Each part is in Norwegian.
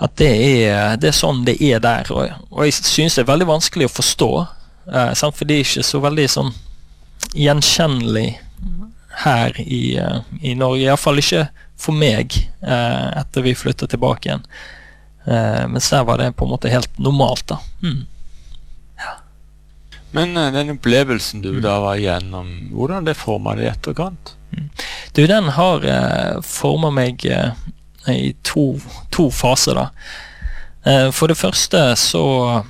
det sånn det der, og jeg synes det veldig vanskelig å forstå, sant? For det ikke så veldig sånn gjenkjennelig her i Norge, i hvert fall ikke for meg, etter vi flyttet tilbake igjen. Mens der var det på en måte helt normalt da. Ja. Men den opplevelsen du da var igjennom, hvordan det formet det i etterkant? Du, den har formet meg i to faser da. For det første så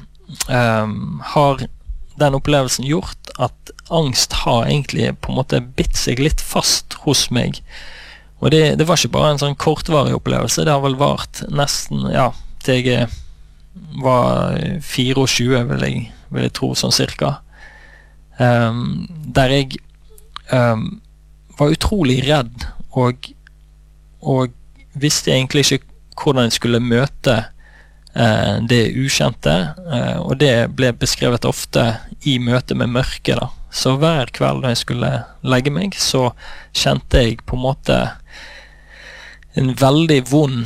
har den opplevelsen gjort at angst har egentlig på en måte bitt seg litt fast hos meg. Og det var ikke bare en sånn kortvarig opplevelse, det har vel vart nesten, til jeg var 24, vil jeg tro, sånn cirka. Der jeg var utrolig redd, og visste egentlig ikke hvordan jeg skulle møte det ukjente, og det ble beskrevet ofte i møte med mørket da. Så hver kveld når jeg skulle legge meg, så kjente jeg på en måte en veldig vond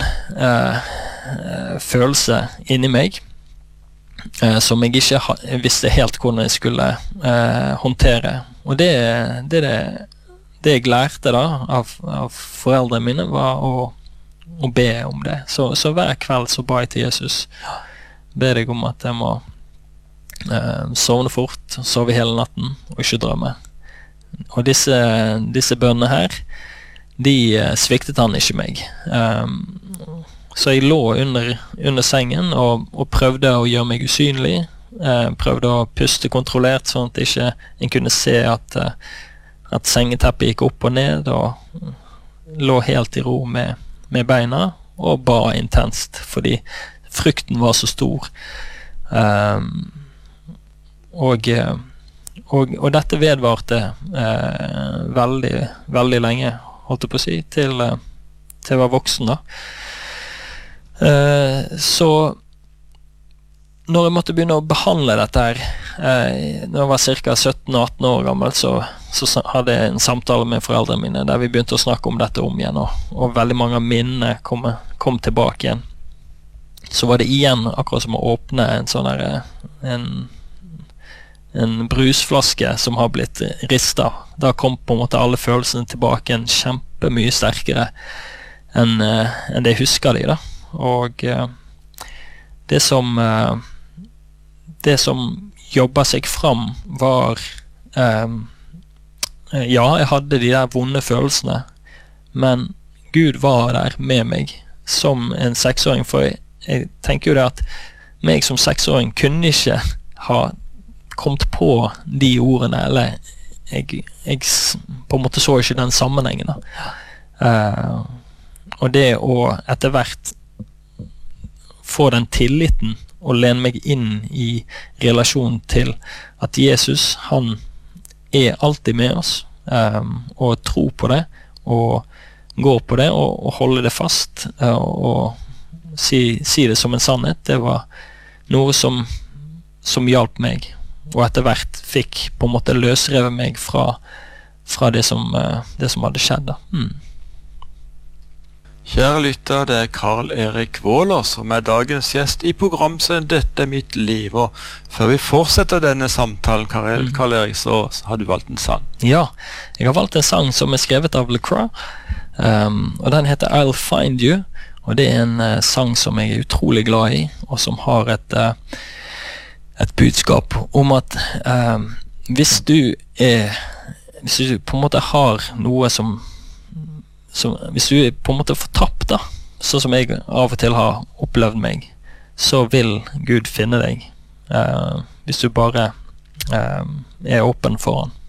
følelse inni meg, som jeg ikke visste helt hvordan jeg skulle håndtere. Og det jeg lærte da av foreldrene mine var å be om det. Så hver kveld så ba jeg til Jesus, be deg om at jeg må sovne fort, sove hele natten og ikke drømme. Og disse bønnene her, de sviktet han ikke meg. Så jeg lå under sengen og prøvde å gjøre meg usynlig, prøvde å puste kontrollert sånn at ikke en kunne se at sengeteppet gikk opp og ned, og lå helt i ro med beina og ba intenst fordi frykten var så stor. Og dette vedvarte veldig, veldig lenge, holdt jeg på å si, til jeg var voksen da. Så når jeg måtte begynne å behandle dette her, når jeg var cirka 17-18 år gammel, så hadde jeg en samtale med foreldrene mine, der vi begynte å snakke om dette om igjen, og veldig mange av minnene kom tilbake igjen. Så var det igjen akkurat som å åpne en sånn der, en brusflaske som har blitt ristet. Da kom på en måte alle følelsene tilbake en kjempemye sterkere enn det jeg husker de da. Og det som jobbet seg fram var jeg hadde de der vonde følelsene, men Gud var der med meg som en 6-åring, for jeg tenker jo det at meg som 6-åring kunne ikke ha kommet på de ordene, eller jeg på en måte så ikke den sammenhengen da. Og det å etter hvert få den tilliten og lene meg inn i relasjon til at Jesus, han alltid med oss, og tro på det, og gå på det, og holde det fast, og si det som en sannhet. Det var noe som hjalp meg, og etter hvert fikk på en måte løsrevet meg fra det som hadde skjedd da. Kjære lytter, det Karl Erik Våler som dagens gjest i programmet Dette mitt liv, og før vi fortsetter denne samtalen, Karl Erik, så har du valgt en sang. Ja, jeg har valgt en sang som skrevet av LeCroix, og den heter I'll Find You, og det en sang som jeg utrolig glad i, og som har et budskap om at hvis du på en måte har noe som hvis du på en måte fortapt da, sånn som jeg av og til har opplevd meg, så vil Gud finne deg, hvis du bare åpen for han.